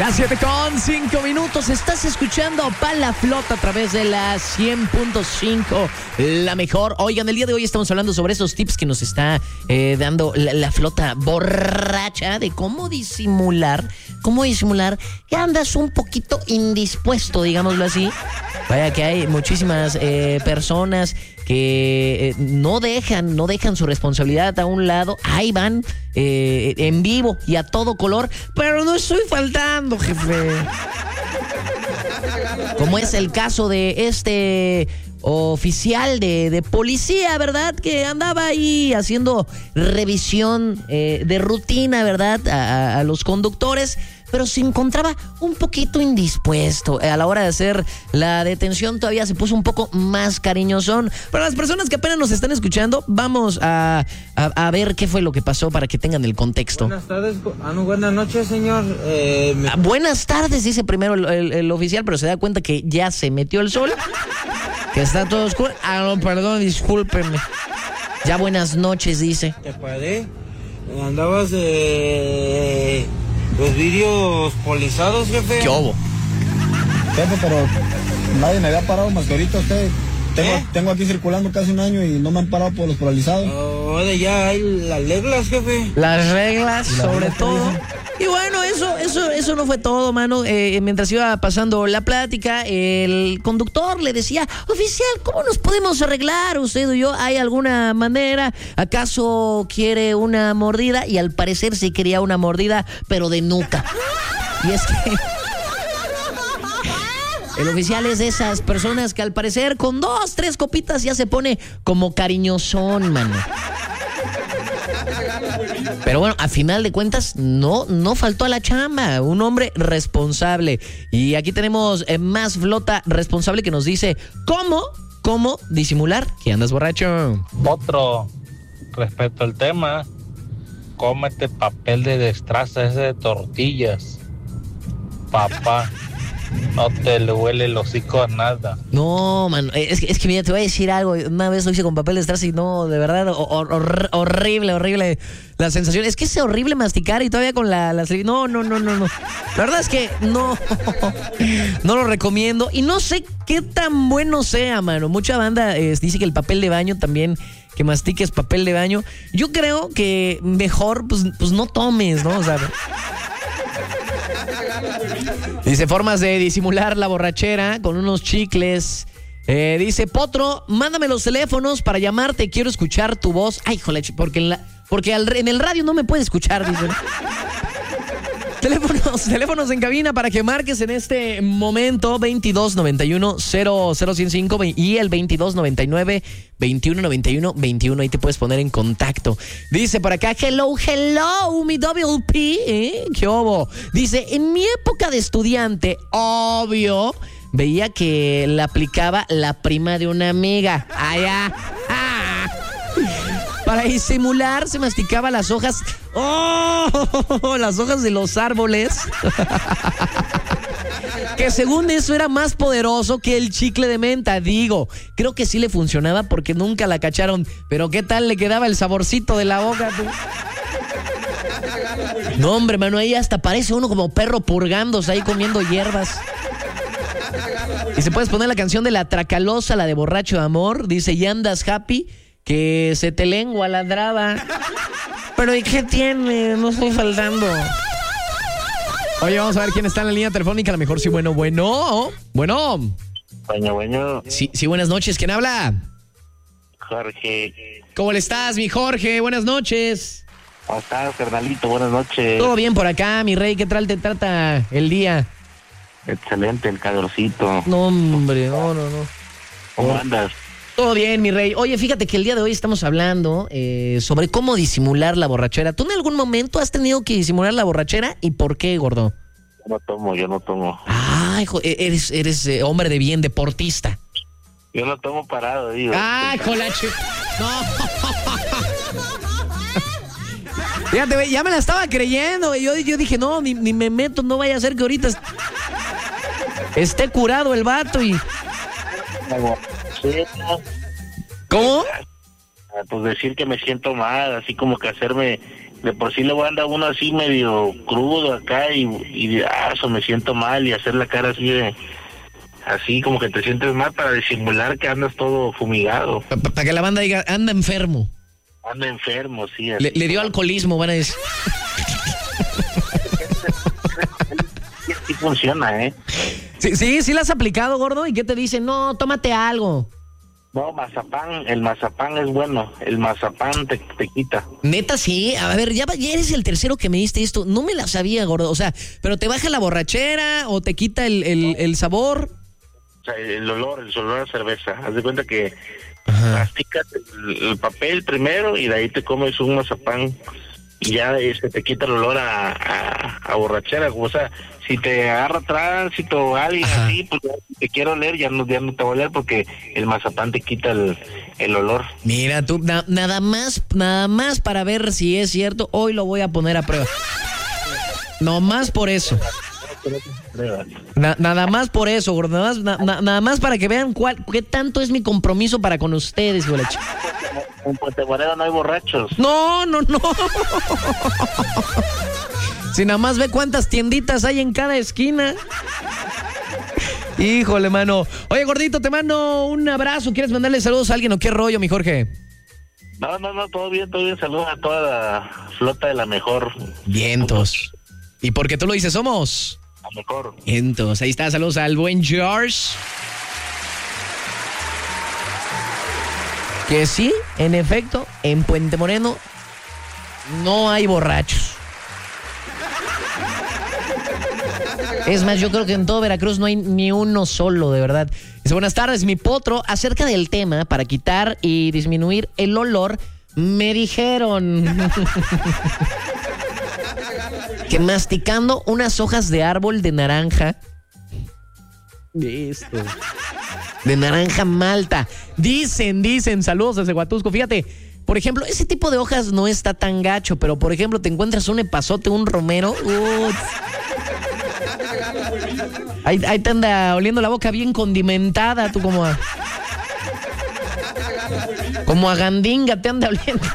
Las 7:05. Estás escuchando Pa' la Flota a través de la 100.5, la mejor. Oigan, el día de hoy estamos hablando sobre esos tips que nos está dando la flota borracha de cómo disimular que andas un poquito indispuesto, digámoslo así. Vaya que hay muchísimas personas que no dejan su responsabilidad a un lado. Ahí van en vivo y a todo color, pero no estoy faltando, jefe. Como es el caso de este oficial de policía, ¿verdad? Que andaba ahí haciendo revisión de rutina, ¿verdad? A los conductores, pero se encontraba un poquito indispuesto. A la hora de hacer la detención todavía se puso un poco más cariñosón. Para las personas que apenas nos están escuchando, vamos a ver qué fue lo que pasó para que tengan el contexto. Buenas tardes, buenas noches, señor. Buenas tardes, dice primero el oficial, pero se da cuenta que ya se metió el sol, que está todo oscuro. No, perdón, discúlpeme. Ya buenas noches, dice. Te paré. Andabas los vidrios polizados, jefe. ¿Qué hubo? Jefe, pero nadie me había parado más que ahorita usted. Tengo aquí circulando casi un año y no me han parado por los polarizados. Ahora ya hay las reglas, jefe. Las reglas, sobre todo. Y bueno, eso no fue todo, mano. Mientras iba pasando la plática, el conductor le decía: oficial, ¿cómo nos podemos arreglar usted y yo? ¿Hay alguna manera? ¿Acaso quiere una mordida? Y al parecer sí quería una mordida, pero de nuca. Y es que el oficial es de esas personas que al parecer con 2, 3 copitas ya se pone como cariñosón, mano. Pero bueno, a final de cuentas no faltó a la chamba. Un hombre responsable. Y aquí tenemos más flota responsable que nos dice cómo disimular que andas borracho. Otro, respecto al tema, cómete papel de destraza ese de tortillas, papá. No te le huele el hocico a nada. No, man, es que mira, te voy a decir algo. Una vez lo hice con papel de estraza y no, de verdad, horrible la sensación. Es que es horrible masticar y todavía con la no. La verdad es que no lo recomiendo y no sé qué tan bueno sea, mano. Mucha banda dice que el papel de baño también, que mastiques papel de baño. Yo creo que mejor, pues no tomes, ¿no? O sea, dice formas de disimular la borrachera con unos chicles. Dice Potro, mándame los teléfonos para llamarte, quiero escuchar tu voz. Ay, jole, porque en el radio no me puede escuchar, dice. Teléfonos en cabina para que marques en este momento 2291-0005 y el 2299-2191-21. Ahí te puedes poner en contacto. Dice por acá, hello, mi double P. ¿Qué hubo? Dice, en mi época de estudiante, obvio, veía que la aplicaba la prima de una amiga. Allá. Para disimular se masticaba las hojas. ¡Oh! Las hojas de los árboles. Que según eso era más poderoso que el chicle de menta. Digo, creo que sí le funcionaba porque nunca la cacharon. Pero ¿qué tal le quedaba el saborcito de la boca, tú? No, hombre, mano, ahí hasta parece uno como perro purgándose ahí comiendo hierbas. Y se puedes poner la canción de La Tracalosa, la de Borracho de Amor. Dice, ¿y andas happy? Que se te lengua ladraba. Pero ¿y qué tiene? No estoy faltando. Oye, vamos a ver quién está en la línea telefónica. A lo mejor sí, bueno. Bueno. Sí, buenas noches. ¿Quién habla? Jorge. ¿Cómo le estás, mi Jorge? Buenas noches. ¿Cómo estás, carnalito? Buenas noches. Todo bien por acá, mi rey. ¿Qué tal te trata el día? Excelente, el calorcito. No, hombre, no. ¿Cómo andas? Todo bien, mi rey. Oye, fíjate que el día de hoy estamos hablando sobre cómo disimular la borrachera. ¿Tú en algún momento has tenido que disimular la borrachera? ¿Y por qué, gordo? Yo no tomo. Ay, eres hombre de bien, deportista. Yo no tomo parado, digo. Ay, jolache. No. Fíjate, ya me la estaba creyendo. Yo dije, no, ni me meto, no vaya a ser que ahorita esté curado el vato y... ¿Cómo? Pues decir que me siento mal, así como que hacerme de por sí luego anda uno así medio crudo acá y eso me siento mal, y hacer la cara así como que te sientes mal para disimular que andas todo fumigado. Para que la banda diga, anda enfermo. Anda enfermo, sí. Le dio alcoholismo, van a decir. Sí funciona, ¿eh? Sí la has aplicado, gordo, ¿y qué te dicen? No, tómate algo. No, mazapán, el mazapán es bueno, el mazapán te quita. Neta, sí, a ver, ya eres el tercero que me diste esto, no me la sabía, gordo, o sea, pero te baja la borrachera o te quita el sabor. O sea, el olor a cerveza, haz de cuenta que masticas el papel primero y de ahí te comes un mazapán y ya te quita el olor a borrachera, o sea, si te agarra tránsito o alguien así, pues si te quiero oler, ya no te va a oler porque el mazapán te quita el olor. Mira tú, nada más para ver si es cierto, hoy lo voy a poner a prueba. No más por eso. Nada más por eso, gordo, nada más para que vean qué tanto es mi compromiso para con ustedes, boleche. En Puente Guerrero no hay borrachos. No. Si nada más ve cuántas tienditas hay en cada esquina. Híjole, mano. Oye, gordito, te mando un abrazo. ¿Quieres mandarle saludos a alguien o qué rollo, mi Jorge? No, todo bien. Saludos a toda la flota de la mejor. Vientos. Y porque tú lo dices, somos la mejor. Vientos. Ahí está, saludos al buen George. Que sí, en efecto, en Puente Moreno no hay borrachos. Es más, yo creo que en todo Veracruz no hay ni uno solo, de verdad. Dice, buenas tardes, mi potro. Acerca del tema, para quitar y disminuir el olor, me dijeron que masticando unas hojas de árbol de naranja. Listo. De naranja malta. Dicen, saludos desde Huatusco. Fíjate, por ejemplo, ese tipo de hojas no está tan gacho, pero por ejemplo, te encuentras un epazote, un romero. Ahí te anda oliendo la boca bien condimentada, tú como a gandinga te anda oliendo.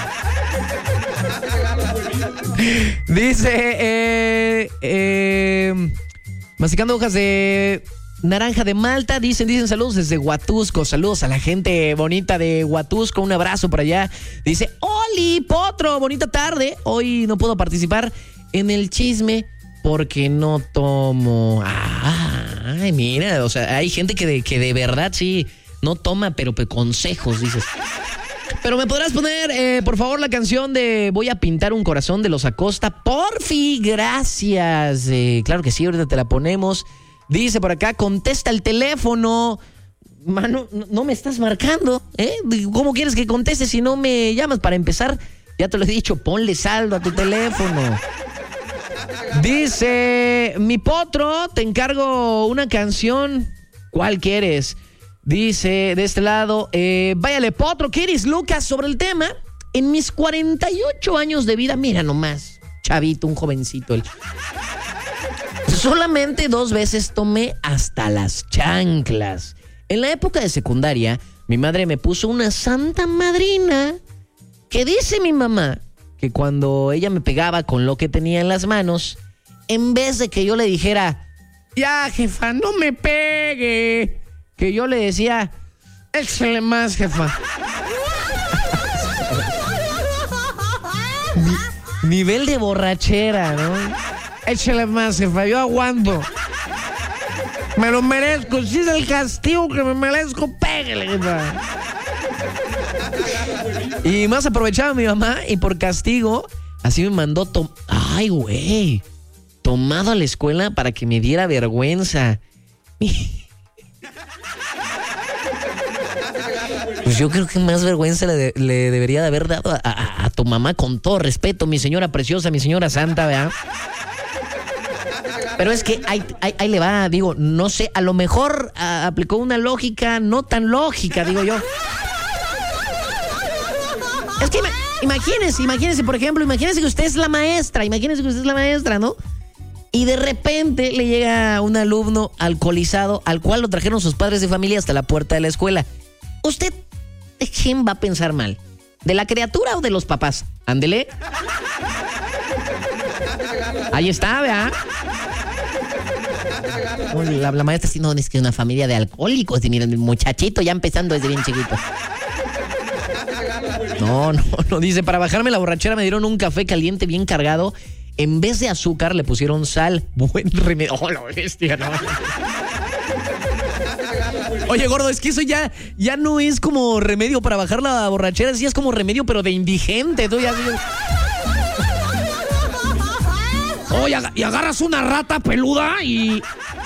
Dice, masticando hojas de naranja de malta, dicen saludos desde Huatusco, saludos a la gente bonita de Huatusco, un abrazo por allá. Dice, Oli, potro, bonita tarde, hoy no puedo participar en el chisme porque no tomo. Ay, mira, o sea, hay gente que de verdad sí no toma, pero consejos, dices. Pero me podrás poner, por favor, la canción de Voy a pintar un corazón de Los Acosta, porfi, gracias. Claro que sí, ahorita te la ponemos. Dice por acá, contesta el teléfono. Mano, no me estás marcando, ¿eh? ¿Cómo quieres que conteste si no me llamas? Para empezar, ya te lo he dicho, ponle saldo a tu teléfono. Dice, mi potro, te encargo una canción. ¿Cuál quieres? Dice, de este lado, váyale, potro, ¿qué eres, Lucas? Sobre el tema, en mis 48 años de vida, mira nomás, chavito, un jovencito. Solamente 2 veces tomé hasta las chanclas. En la época de secundaria, mi madre me puso una santa madrina que dice mi mamá que cuando ella me pegaba con lo que tenía en las manos, en vez de que yo le dijera, ya, jefa, no me pegue, que yo le decía, échale más, jefa. Nivel de borrachera, ¿no? Échale más, jefa, yo aguanto. Me lo merezco, si es el castigo que me merezco, pégale, jefa. Y más aprovechaba mi mamá y por castigo, así me mandó ay, güey, tomado a la escuela para que me diera vergüenza. Pues yo creo que más vergüenza le debería de haber dado a tu mamá, con todo respeto, mi señora preciosa, mi señora santa, ¿verdad? Pero es que ahí le va, digo, no sé, a lo mejor aplicó una lógica no tan lógica, digo yo. Es que imagínese, por ejemplo, imagínese que usted es la maestra, ¿no? Y de repente le llega un alumno alcoholizado al cual lo trajeron sus padres de familia hasta la puerta de la escuela. ¿Usted de quién va a pensar mal? ¿De la criatura o de los papás? Ándele. Ahí está, ¿verdad? La maestra sí, no, es que es una familia de alcohólicos. Y miren, el muchachito ya empezando desde bien chiquito. No, dice, para bajarme la borrachera me dieron un café caliente bien cargado. En vez de azúcar le pusieron sal. Buen remedio. Oh, la bestia, no. Oye, gordo, es que eso ya no es como remedio para bajar la borrachera, sí es como remedio, pero de indigente. Tú ya... Oh, y agarras una rata peluda y...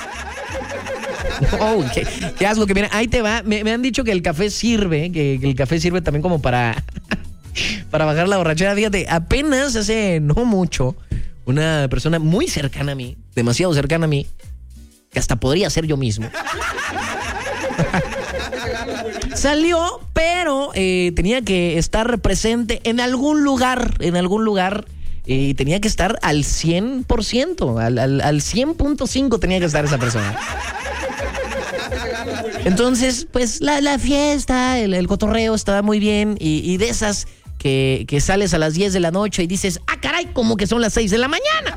Oh, ¿qué haz lo que viene? Ahí te va. Me han dicho que el café sirve, que el café sirve también como para bajar la borrachera. Fíjate, apenas hace no mucho, una persona muy cercana a mí, demasiado cercana a mí, que hasta podría ser yo mismo, salió, pero tenía que estar presente en algún lugar, y tenía que estar al 100%, al 100.5 tenía que estar esa persona. Entonces, pues la fiesta, el cotorreo estaba muy bien, y de esas que sales a las 10 de la noche y dices, ah, caray, como que son las 6 de la mañana.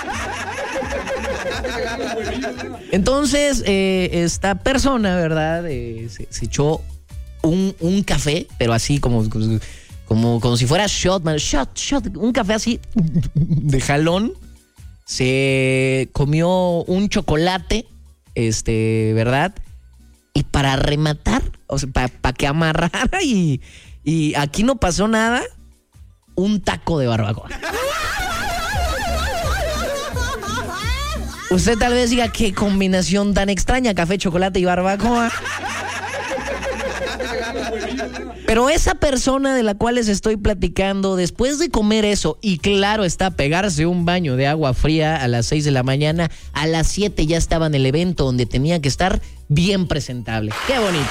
Entonces, esta persona, ¿verdad? Se echó un café, pero así como si fuera shot, un café así de jalón. Se comió un chocolate, ¿verdad? Y para rematar, o sea, para que amarrara y aquí no pasó nada, un taco de barbacoa. Usted tal vez diga, qué combinación tan extraña, café, chocolate y barbacoa. Pero esa persona de la cual les estoy platicando, después de comer eso, y claro está, pegarse un baño de agua fría a las 6 de la mañana, a las 7 ya estaba en el evento donde tenía que estar bien presentable. ¡Qué bonito!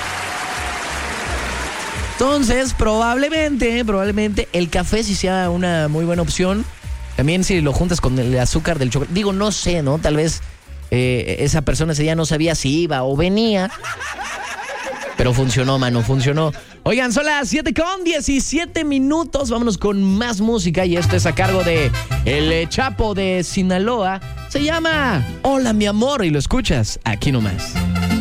Entonces, probablemente el café sí sea una muy buena opción. También si lo juntas con el azúcar del chocolate. Digo, no sé, ¿no? Tal vez esa persona ese día no sabía si iba o venía. Pero funcionó, mano, funcionó. Oigan, son las 7:17. Vámonos con más música. Y esto es a cargo de El Chapo de Sinaloa. Se llama Hola, mi amor. Y lo escuchas aquí nomás.